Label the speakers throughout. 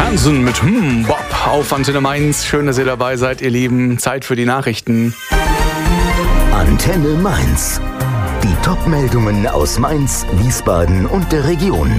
Speaker 1: Hansen mit Bob auf Antenne Mainz. Schön, dass ihr dabei seid, ihr Lieben. Zeit für die Nachrichten.
Speaker 2: Antenne Mainz. Die Top-Meldungen aus Mainz, Wiesbaden und der Region.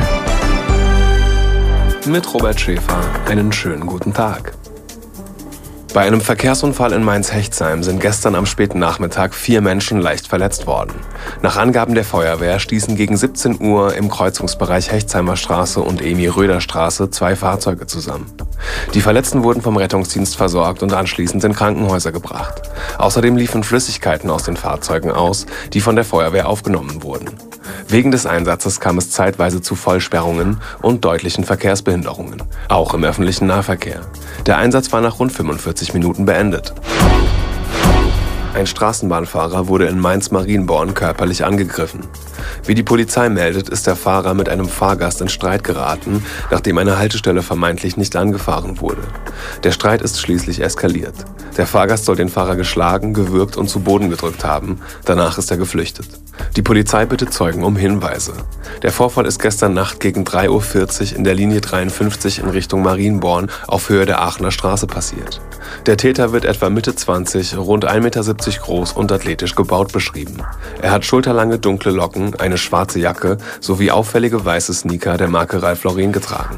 Speaker 3: Mit Robert Schäfer. Einen schönen guten Tag. Bei einem Verkehrsunfall in Mainz-Hechtsheim sind gestern am späten Nachmittag 4 Menschen leicht verletzt worden. Nach Angaben der Feuerwehr stießen gegen 17 Uhr im Kreuzungsbereich Hechtsheimer Straße und Emil-Röder-Straße 2 Fahrzeuge zusammen. Die Verletzten wurden vom Rettungsdienst versorgt und anschließend in Krankenhäuser gebracht. Außerdem liefen Flüssigkeiten aus den Fahrzeugen aus, die von der Feuerwehr aufgenommen wurden. Wegen des Einsatzes kam es zeitweise zu Vollsperrungen und deutlichen Verkehrsbehinderungen, auch im öffentlichen Nahverkehr. Der Einsatz war nach rund 45 Minuten beendet. Ein Straßenbahnfahrer wurde in Mainz-Marienborn körperlich angegriffen. Wie die Polizei meldet, ist der Fahrer mit einem Fahrgast in Streit geraten, nachdem eine Haltestelle vermeintlich nicht angefahren wurde. Der Streit ist schließlich eskaliert. Der Fahrgast soll den Fahrer geschlagen, gewürgt und zu Boden gedrückt haben. Danach ist er geflüchtet. Die Polizei bittet Zeugen um Hinweise. Der Vorfall ist gestern Nacht gegen 3:40 Uhr in der Linie 53 in Richtung Marienborn auf Höhe der Aachener Straße passiert. Der Täter wird etwa Mitte 20, rund 1,70 Meter groß und athletisch gebaut beschrieben. Er hat schulterlange dunkle Locken, eine schwarze Jacke sowie auffällige weiße Sneaker der Marke Ralph Lauren getragen.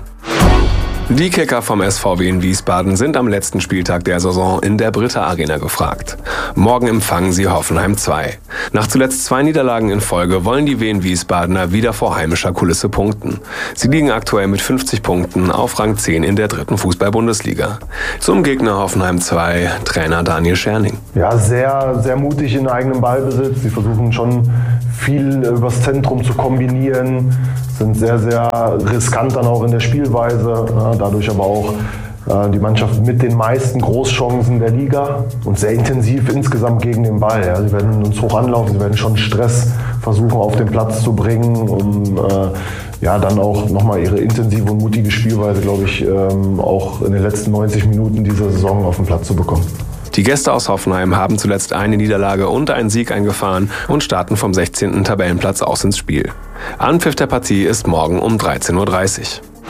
Speaker 3: Die Kicker vom SVW in Wiesbaden sind am letzten Spieltag der Saison in der Britta Arena gefragt. Morgen empfangen sie Hoffenheim 2. Nach zuletzt 2 Niederlagen in Folge wollen die Wien-Wiesbadener wieder vor heimischer Kulisse punkten. Sie liegen aktuell mit 50 Punkten auf Rang 10 in der 3. Fußball-Bundesliga. Zum Gegner Hoffenheim 2, Trainer Daniel Scherning.
Speaker 4: Ja, sehr, sehr mutig in eigenem Ballbesitz. Sie versuchen schon viel übers Zentrum zu kombinieren, sind sehr, sehr riskant dann auch in der Spielweise. Dadurch aber auch die Mannschaft mit den meisten Großchancen der Liga und sehr intensiv insgesamt gegen den Ball. Ja. Sie werden uns hoch anlaufen, sie werden schon Stress versuchen auf den Platz zu bringen, um dann auch nochmal ihre intensive und mutige Spielweise, glaube ich, auch in den letzten 90 Minuten dieser Saison auf den Platz zu bekommen.
Speaker 3: Die Gäste aus Hoffenheim haben zuletzt eine Niederlage und einen Sieg eingefahren und starten vom 16. Tabellenplatz aus ins Spiel. Anpfiff der Partie ist morgen um 13:30 Uhr.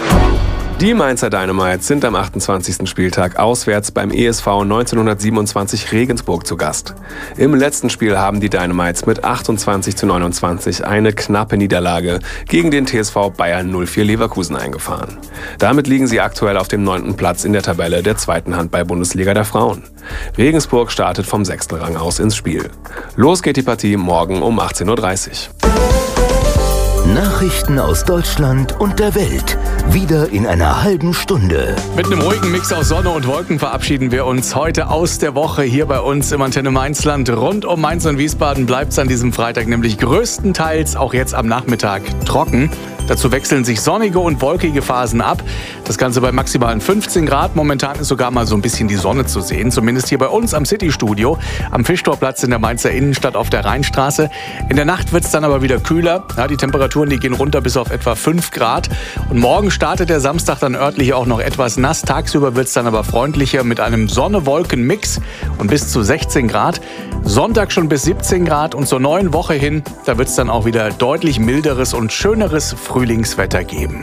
Speaker 3: Die Mainzer Dynamites sind am 28. Spieltag auswärts beim ESV 1927 Regensburg zu Gast. Im letzten Spiel haben die Dynamites mit 28:29 eine knappe Niederlage gegen den TSV Bayern 04 Leverkusen eingefahren. Damit liegen sie aktuell auf dem 9. Platz in der Tabelle der 2. Handball-Bundesliga der Frauen. Regensburg startet vom 6. Rang aus ins Spiel. Los geht die Partie morgen um 18:30 Uhr.
Speaker 2: Nachrichten aus Deutschland und der Welt. Wieder in einer halben Stunde.
Speaker 1: Mit einem ruhigen Mix aus Sonne und Wolken verabschieden wir uns heute aus der Woche hier bei uns im Antenne Mainzland. Rund um Mainz und Wiesbaden bleibt es an diesem Freitag nämlich größtenteils auch jetzt am Nachmittag trocken. Dazu wechseln sich sonnige und wolkige Phasen ab. Das Ganze bei maximalen 15 Grad. Momentan ist sogar mal so ein bisschen die Sonne zu sehen. Zumindest hier bei uns am City-Studio, am Fischtorplatz in der Mainzer Innenstadt auf der Rheinstraße. In der Nacht wird es dann aber wieder kühler. Ja, die Temperaturen, die gehen runter bis auf etwa 5 Grad. Und morgen startet der Samstag dann örtlich auch noch etwas nass. Tagsüber wird es dann aber freundlicher mit einem Sonne-Wolken-Mix und bis zu 16 Grad. Sonntag schon bis 17 Grad und zur neuen Woche hin, da wird es dann auch wieder deutlich milderes und schöneres Frühlingswetter geben.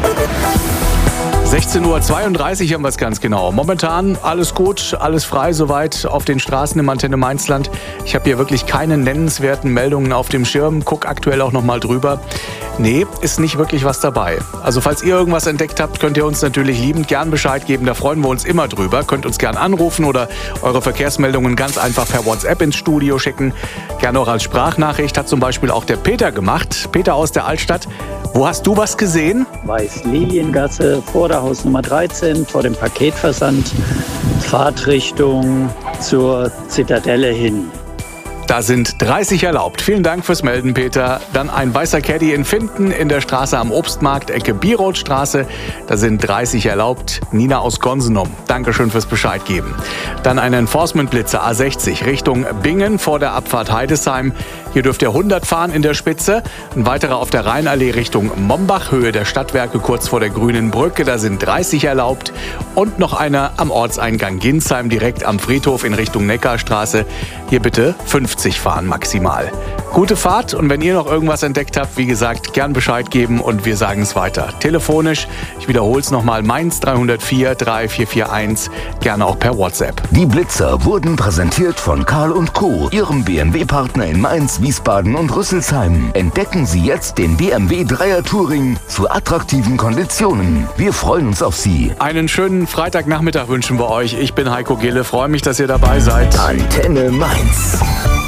Speaker 1: 16:32 Uhr haben wir es ganz genau. Momentan alles gut, alles frei soweit auf den Straßen im Antenne Mainzland. Ich habe hier wirklich keine nennenswerten Meldungen auf dem Schirm. Guck aktuell auch noch mal drüber. Nee, ist nicht wirklich was dabei. Also falls ihr irgendwas entdeckt habt, könnt ihr uns natürlich liebend gern Bescheid geben. Da freuen wir uns immer drüber. Könnt uns gern anrufen oder eure Verkehrsmeldungen ganz einfach per WhatsApp ins Studio schicken. Gerne auch als Sprachnachricht. Hat zum Beispiel auch der Peter gemacht. Peter aus der Altstadt. Wo hast du was gesehen?
Speaker 5: Weiß-Liliengasse vor der Hausnummer 13, vor dem Paketversand. Fahrtrichtung zur Zitadelle hin.
Speaker 1: Da sind 30 erlaubt. Vielen Dank fürs Melden, Peter. Dann ein weißer Caddy in Finden in der Straße am Obstmarkt, Ecke Bierrothstraße. Da sind 30 erlaubt. Nina aus Gonsenum. Dankeschön fürs Bescheid geben. Dann ein Enforcement-Blitzer A60 Richtung Bingen vor der Abfahrt Heidesheim. Hier dürft ihr 100 fahren in der Spitze. Ein weiterer auf der Rheinallee Richtung Mombach, Höhe der Stadtwerke, kurz vor der Grünen Brücke. Da sind 30 erlaubt. Und noch einer am Ortseingang Ginsheim, direkt am Friedhof in Richtung Neckarstraße. Hier bitte 50 fahren maximal. Gute Fahrt und wenn ihr noch irgendwas entdeckt habt, wie gesagt, gern Bescheid geben und wir sagen es weiter. Telefonisch, ich wiederhole es nochmal, Mainz 304 3441, gerne auch per WhatsApp.
Speaker 2: Die Blitzer wurden präsentiert von Karl & Co., Ihrem BMW-Partner in Mainz, Wiesbaden und Rüsselsheim. Entdecken Sie jetzt den BMW 3er Touring zu attraktiven Konditionen. Wir freuen uns auf Sie.
Speaker 1: Einen schönen Freitagnachmittag wünschen wir euch. Ich bin Heiko Gille, freue mich, dass ihr dabei seid.
Speaker 2: Antenne Mainz.